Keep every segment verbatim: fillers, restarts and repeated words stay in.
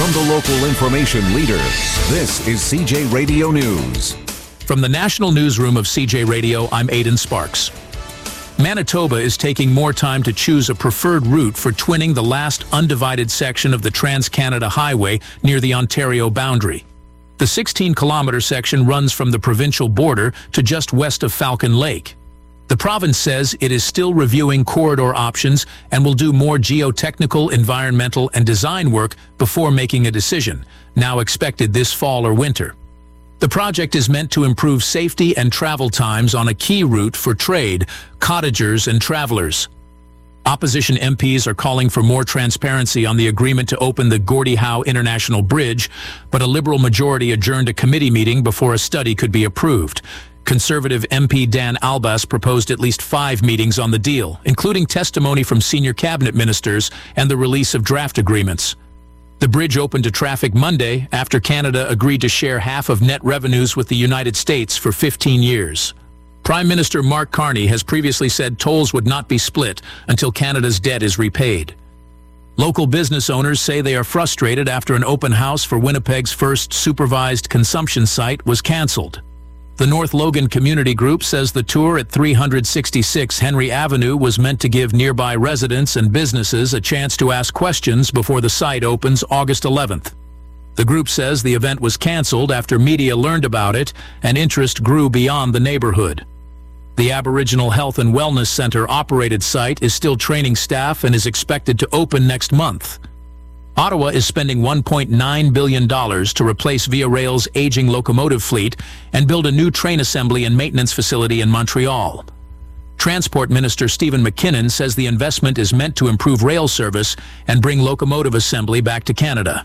from the local information leader, this is C J Radio News. From the National Newsroom of C J Radio, I'm Aidan Sparks. Manitoba is taking more time to choose a preferred route for twinning the last undivided section of the Trans-Canada Highway near the Ontario boundary. The sixteen kilometer section runs from the provincial border to just west of Falcon Lake. The province says it is still reviewing corridor options and will do more geotechnical, environmental, and design work before making a decision, now expected this fall or winter. The project is meant to improve safety and travel times on a key route for trade, cottagers, and travelers. Opposition M Ps are calling for more transparency on the agreement to open the Gordie Howe International Bridge, but a Liberal majority adjourned a committee meeting before a study could be approved. Conservative M P Dan Albas proposed at least five meetings on the deal, including testimony from senior cabinet ministers and the release of draft agreements. The bridge opened to traffic Monday after Canada agreed to share half of net revenues with the United States for fifteen years. Prime Minister Mark Carney has previously said tolls would not be split until Canada's debt is repaid. Local business owners say they are frustrated after an open house for Winnipeg's first supervised consumption site was cancelled. The North Logan Community Group says the tour at three sixty-six Henry Avenue was meant to give nearby residents and businesses a chance to ask questions before the site opens August eleventh. The group says the event was cancelled after media learned about it and interest grew beyond the neighborhood. The Aboriginal Health and Wellness Center operated site is still training staff and is expected to open next month. Ottawa is spending one point nine billion dollars to replace Via Rail's aging locomotive fleet and build a new train assembly and maintenance facility in Montreal. Transport Minister Stephen McKinnon says the investment is meant to improve rail service and bring locomotive assembly back to Canada.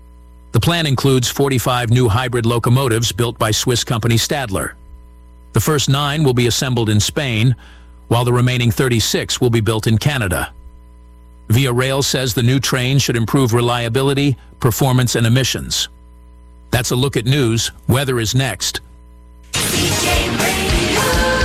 The plan includes forty-five new hybrid locomotives built by Swiss company Stadler. The first nine will be assembled in Spain, while the remaining thirty-six will be built in Canada. Via Rail says the new train should improve reliability, performance, and emissions. That's a look at news. Weather is next. C J Radio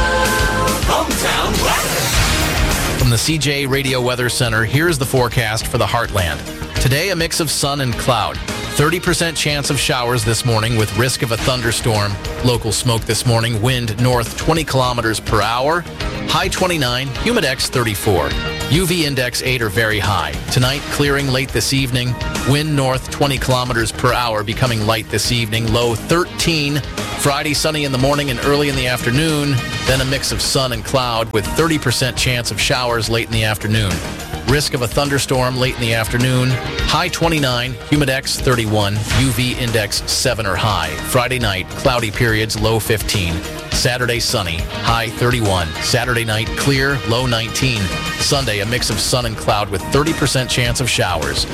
Hometown Weather. From the C J Radio Weather Center, here's the forecast for the Heartland. Today, a mix of sun and cloud. thirty percent chance of showers this morning with risk of a thunderstorm. Local smoke this morning, wind north twenty kilometers per hour. High twenty-nine, humidex thirty-four. U V index eight or very high. Tonight, clearing late this evening. Wind north twenty kilometers per hour, becoming light this evening. Low thirteen. Friday, sunny in the morning and early in the afternoon. Then a mix of sun and cloud with thirty percent chance of showers late in the afternoon. Risk of a thunderstorm late in the afternoon. High twenty-nine, humidex thirty-one, U V index seven or high. Friday night, cloudy periods, low fifteen. Saturday, sunny, high thirty-one. Saturday night, clear, low nineteen. Sunday, a mix of sun and cloud with thirty percent chance of showers.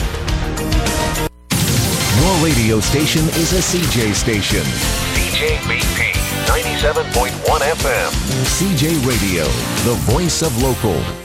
Your radio station is a C J station. C J B P ninety-seven point one F M. C J Radio, the voice of local.